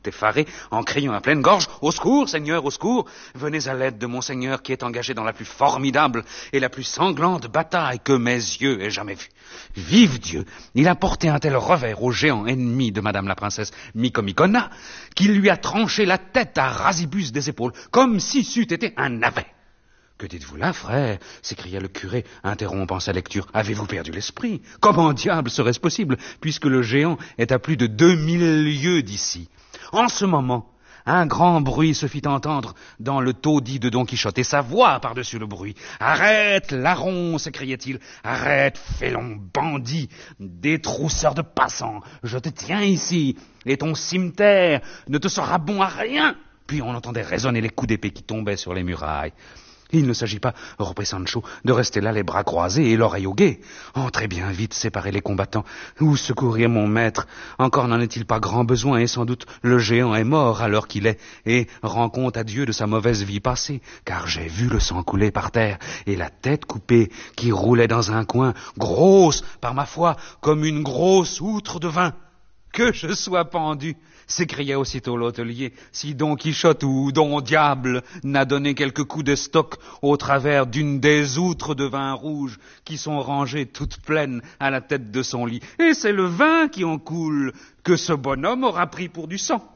effaré, en criant à pleine gorge « Au secours, Seigneur, au secours! Venez à l'aide de mon Seigneur qui est engagé dans la plus formidable et la plus sanglante bataille que mes yeux aient jamais vue. Vive Dieu! Il a porté un tel revers au géant ennemi de Madame la princesse Micomicona qu'il lui a tranché la tête à Rasibus des épaules, comme si c'eût été un navet. » « Que dites-vous là, frère ?» s'écria le curé, interrompant sa lecture. « Avez-vous perdu l'esprit? Comment diable serait-ce possible, puisque le géant est à plus de 2000 lieues d'ici ?» En ce moment, un grand bruit se fit entendre dans le taudis de Don Quichotte, et sa voix par-dessus le bruit. « Arrête, larron !» s'écriait-il. « Arrête, félon, bandit, détrousseur de passants. Je te tiens ici, et ton cimeterre ne te sera bon à rien. » Puis on entendait résonner les coups d'épée qui tombaient sur les murailles. Il ne s'agit pas, reprit Sancho, de rester là les bras croisés et l'oreille au guet. Entrez bien vite séparer les combattants, ou secourir mon maître. Encore n'en est-il pas grand besoin, et sans doute le géant est mort à l'heure qu'il est, et rend compte à Dieu de sa mauvaise vie passée, car j'ai vu le sang couler par terre, et la tête coupée qui roulait dans un coin, grosse, par ma foi, comme une grosse outre de vin. Que je sois pendu, s'écria aussitôt l'hôtelier, si Don Quichotte ou Don Diable n'a donné quelques coups de stock au travers d'une des outres de vin rouge qui sont rangées toutes pleines à la tête de son lit. Et c'est le vin qui en coule que ce bonhomme aura pris pour du sang.